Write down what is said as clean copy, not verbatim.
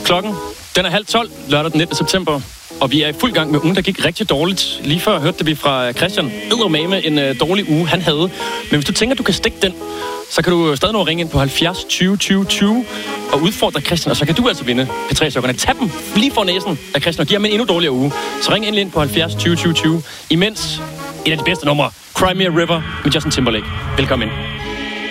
Klokken, den er 11:30 lørdag den 19. september, og vi er i fuld gang med ugen, der gik rigtig dårligt. Lige før hørte vi fra Christian eddermame en dårlig uge, han havde. Men hvis du tænker, du kan stikke den, så kan du stadig nå at ringe ind på 70 20 20 20 og udfordre Christian, og så kan du altså vinde P3-sokkerne. Tag dem lige for næsen af Christian og giv ham en endnu dårligere uge. Så ring endelig ind på 70 20 20 20, imens et af de bedste numre, Cry Me a River med Justin Timberlake. Velkommen ind.